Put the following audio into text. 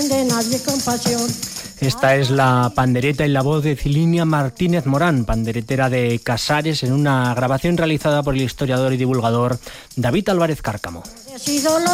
de nadie compasión. Esta es la pandereta en la voz de Cilinia Martínez Morán, panderetera de Casares, en una grabación realizada por el historiador y divulgador David Álvarez Cárcamo.